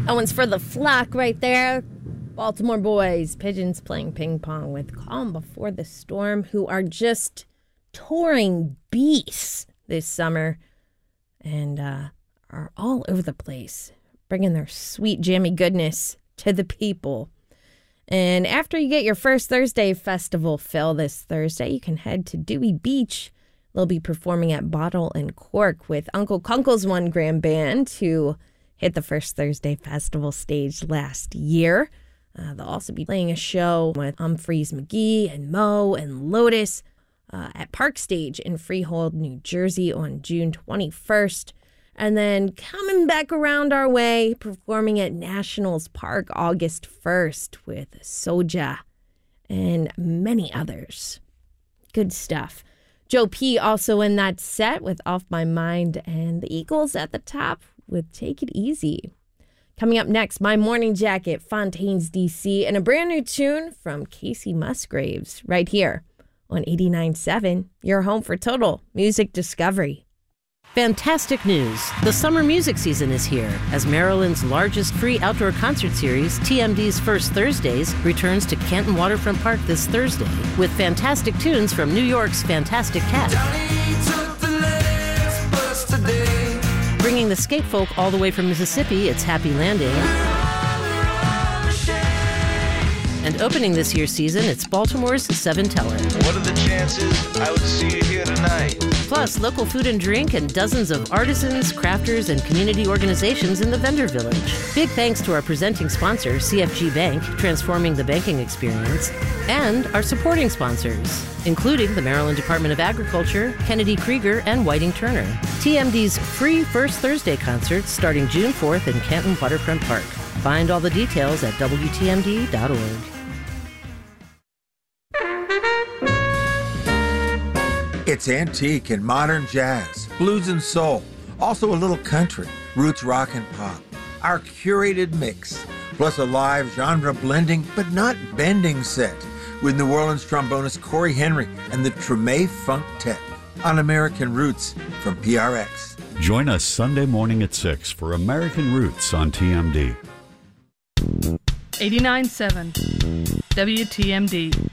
That one's for the flock right there. Baltimore boys, Pigeons playing ping pong with Calm Before the Storm, who are just touring beasts this summer and are all over the place, bringing their sweet, jammy goodness to the people. And after you get your First Thursday festival fill this Thursday, you can head to Dewey Beach. They'll be performing at Bottle and Cork with Uncle Kunkel's One Grand Band, who hit the First Thursday festival stage last year. They'll also be playing a show with Humphreys McGee and Mo and Lotus at Park Stage in Freehold, New Jersey on June 21st. And then coming back around our way, performing at Nationals Park August 1st with Soja and many others. Good stuff. Joe P. also in that set with Off My Mind, and the Eagles at the top with Take It Easy. Coming up next, My Morning Jacket, Fontaines, D.C., and a brand new tune from Casey Musgraves right here on 89.7, your home for total music discovery. Fantastic news. The summer music season is here as Maryland's largest free outdoor concert series, TMD's First Thursdays, returns to Canton Waterfront Park this Thursday with fantastic tunes from New York's Fantastic Cat. Bringing the skate folk all the way from Mississippi, it's Happy Landing. And opening this year's season, it's Baltimore's Seven Teller. What are the chances I would see you here tonight? Plus, local food and drink and dozens of artisans, crafters, and community organizations in the vendor village. Big thanks to our presenting sponsor, CFG Bank, transforming the banking experience, and our supporting sponsors, including the Maryland Department of Agriculture, Kennedy Krieger, and Whiting Turner. TMD's free First Thursday concerts starting June 4th in Canton Waterfront Park. Find all the details at WTMD.org. It's antique and modern jazz, blues and soul, also a little country, roots rock and pop. Our curated mix, plus a live genre blending but not bending set with New Orleans trombonist Corey Henry and the Treme Funktet on American Roots from PRX. Join us Sunday morning at 6 for American Roots on TMD. 89.7 WTMD.